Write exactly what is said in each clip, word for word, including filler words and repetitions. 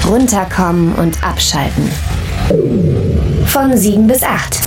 Runterkommen und abschalten. Von sieben bis acht.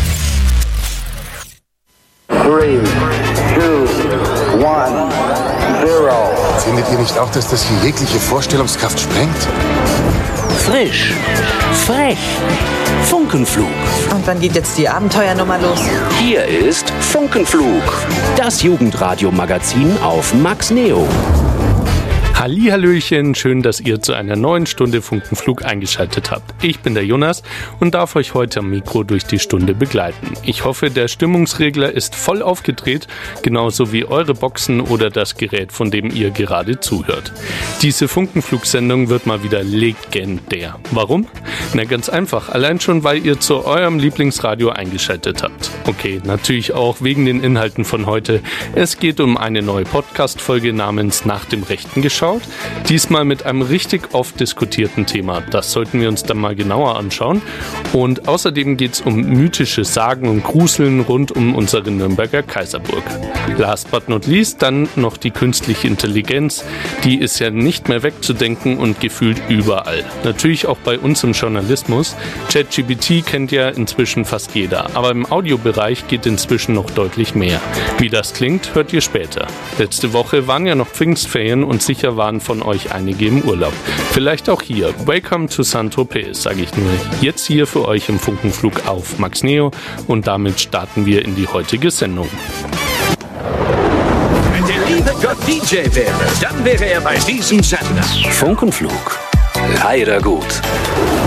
Three, two, one, zero. Findet ihr nicht auch, dass das hier jegliche Vorstellungskraft sprengt? Frisch, frech, Funkenflug. Und wann geht jetzt die Abenteuernummer los? Hier ist Funkenflug, das Jugendradio-Magazin auf Max Neo. Hallihallöchen, schön, dass ihr zu einer neuen Stunde Funkenflug eingeschaltet habt. Ich bin der Jonas und darf euch heute am Mikro durch die Stunde begleiten. Ich hoffe, der Stimmungsregler ist voll aufgedreht, genauso wie eure Boxen oder das Gerät, von dem ihr gerade zuhört. Diese Funkenflug-Sendung wird mal wieder legendär. Warum? Na ganz einfach, allein schon, weil ihr zu eurem Lieblingsradio eingeschaltet habt. Okay, natürlich auch wegen den Inhalten von heute. Es geht um eine neue Podcast-Folge namens Nach dem rechten Geschau. Diesmal mit einem richtig oft diskutierten Thema. Das sollten wir uns dann mal genauer anschauen. Und außerdem geht es um mythische Sagen und Gruseln rund um unsere Nürnberger Kaiserburg. Last but not least dann noch die künstliche Intelligenz. Die ist ja nicht mehr wegzudenken und gefühlt überall. Natürlich auch bei uns im Journalismus. ChatGPT kennt ja inzwischen fast jeder. Aber im Audiobereich geht inzwischen noch deutlich mehr. Wie das klingt, hört ihr später. Letzte Woche waren ja noch Pfingstferien und sicher waren von euch einige im Urlaub. Vielleicht auch hier. Welcome to Saint-Tropez, sage ich nur. Jetzt hier für euch im Funkenflug auf Max Neo und damit starten wir in die heutige Sendung. Wenn der liebe Gott D J wäre, dann wäre er bei diesem Sender. Funkenflug. Leider gut.